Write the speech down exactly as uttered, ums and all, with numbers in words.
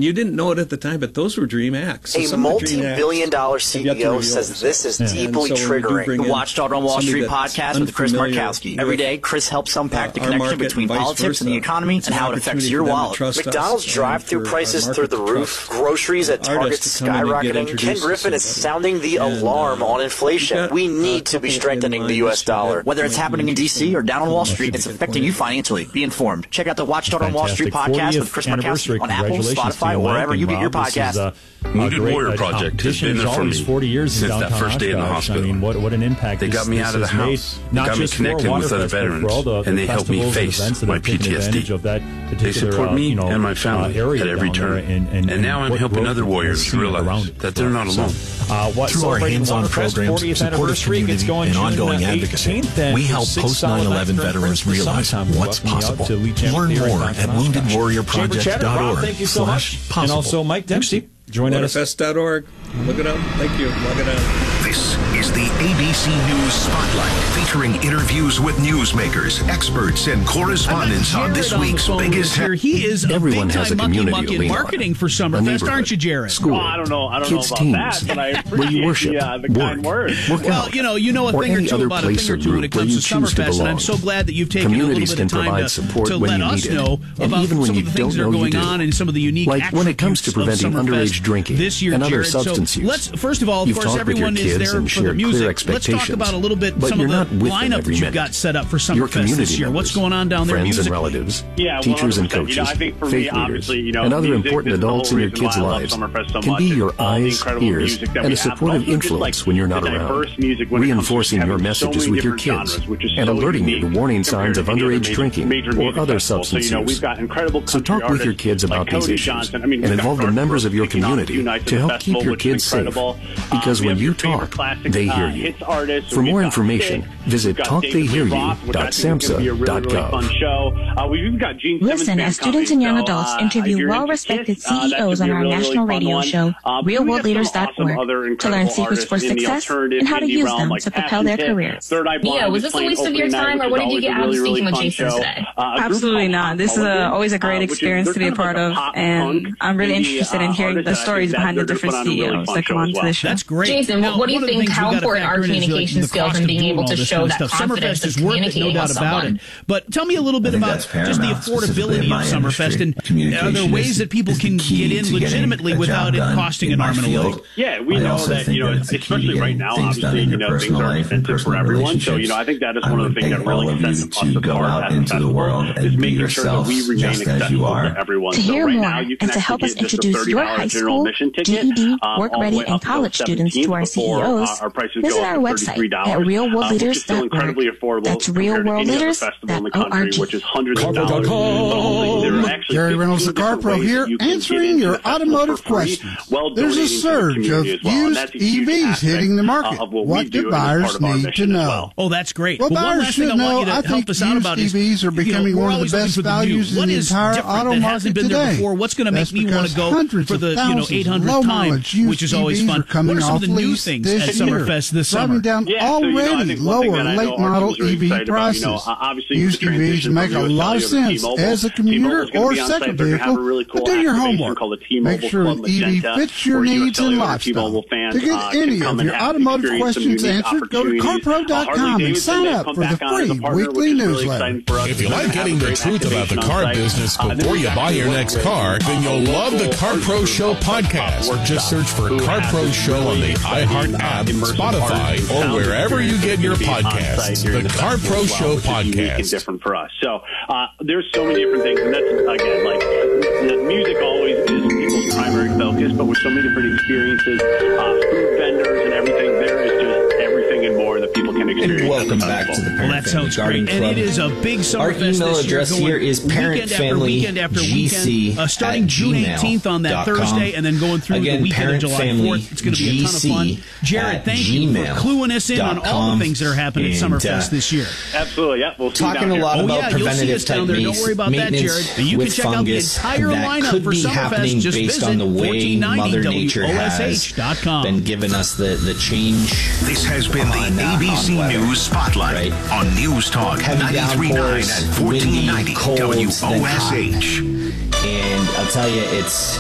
You didn't know it at the time, but those were dream acts. So a multi-billion dollar C E O says this is yeah. deeply so triggering. The Watchdog on Wall Street podcast with Chris Markowski. Every day, Chris helps unpack uh, the connection market, between politics versa. and the economy it's and how it affects your wallet. McDonald's drive-through prices through the roof, groceries at Target skyrocketing. Ken Griffin is sounding the and, alarm uh, on inflation. Got, we need uh, to be strengthening the U S dollar. Whether it's happening in D C or down on Wall Street, it's affecting you financially. Be informed. Check out the Watchdog on Wall Street podcast with Chris Markowski on Apple, Spotify, or wherever you get your podcast. Wounded Warrior Project has been there for me forty years since that first day in the hospital. I mean, what, what an impact they got me out of the house. They got me connected with other veterans, the, and they helped me face my P T S D. They support me uh, you know, and my family uh, at every turn. And, and, and now I'm helping other warriors realize that they're not alone. Uh, what, Through our hands-on programs, supportive community, and ongoing advocacy, we help post nine eleven veterans realize what's possible. Learn more at wounded warrior project dot org slash possible. And also Mike Dempsey. Join us. waterfest dot org. Look it up. Thank you. Log it on. This is the A B C News Spotlight, featuring interviews with newsmakers, experts, and correspondents on this week's biggest hit. He is a Everyone big-time has a mucky community mucky in marketing for Summerfest, aren't you, Jared? School, oh, I don't know. I don't kids, know about teams, that, but I appreciate where you worship, the, uh, the work, kind words. work well, out, you know, you know a thing or two about a thing or two when it comes to Summerfest, and I'm so glad that you've taken a little bit of time to, to let us know about some of the things that are going on and some of the unique like when it comes to preventing underage drinking this year, and other Jared. substance use. Let's first of all, of You've course, everyone is there for the music. Let's talk about a little bit some of the lineup that you've got set up for Summerfest this year. What's going on down there friends musically? and relatives, yeah, teachers and coaches, you know, I think for faith me, leaders, you know, and other music, important adults in your kids' lives can be your eyes, ears, and a supportive influence when you're not around, reinforcing your messages with your kids and alerting you to warning signs of underage drinking or other substance use. So talk with your kids about these issues and involve the members of your community to help keep your kids safe. Because when you talk, they hear you. For more information, visit talk they hear you dot samhsa dot gov. Listen as students and young adults interview well-respected C E Os on our national radio show, real world leaders dot org, to learn secrets for success and how to use them to propel their careers. Mia, was this a waste of your time, or what did you get out of speaking with Jason today? Absolutely not. This is a, always a great experience to be a part of, and I'm really interested in hearing the stories behind the different C E Os that come onto the show. That's great. Jason, now, what do you think, how important are communication skills and being able to show that confidence of communicating with someone? But tell me a little bit about just the affordability of Summerfest, and are there ways that people can get in legitimately without it costing an arm and a leg? Yeah, we know that, you know, especially right now, obviously, you know, things are expensive for everyone. So, you know, I think that is one of the things that really sets us apart as a festival, is making sure that we remain accessible to everyone. To hear more and to help us introduce your high school, D E D, work-ready, and college students to our C E Os, visit our website at real world leaders dot org. That's real world leaders dot org. Carpro dot com. Gary Reynolds, the CarPro here, answering your automotive questions. There's a surge of used E Vs hitting the market. What do buyers need to know? Oh, that's great. Well, well buyers should know. I think used E Vs are becoming one of the best values in the entire auto market today. What's going to make me want to go for the you know eight hundredth time, which is always fun? What are some of the new things at Summerfest this summer? Driving down already lower late model E V prices. Used E Vs make a lot of sense as a commuter or second vehicle, but do your homework. Make sure an E V fits your needs and lifestyle. To get any of your automotive questions answered, go to carpro dot com and sign up for the free weekly newsletter. If you like getting the truth about the car business before you buy your next car, then you'll love the CarPro Show podcast. Just search for CarPro Show on the iHeart app, Spotify, or wherever you get your podcasts. The CarPro Show podcast. Different for us. So uh, there's so many different things, and that's again like the music always is people's primary focus, but with so many different experiences, uh, food vendors and everything, there is just everything and more that people can experience. And welcome back to the Parent well, that Family sounds Garden great. Club. And it is a big Summerfest Our email this year, address here is parent family weekend after weekend, weekend uh, starting June eighteenth on that Thursday, and then going through Again, the weekend of July fourth. It's going to be a ton of fun. Jared, thank you for cluing us in on all the things that are happening at Summerfest uh, this year. Absolutely, yeah. We'll talking a lot oh, about yeah, preventative type Don't worry about that, Jared. You can check out the entire lineup for Summerfest. Just based visit on the way Mother Nature has been giving us the, the change. This has been the A B C News Spotlight right? on News Talk ninety-three point nine at fourteen ninety W O S H. And I'll tell you, it's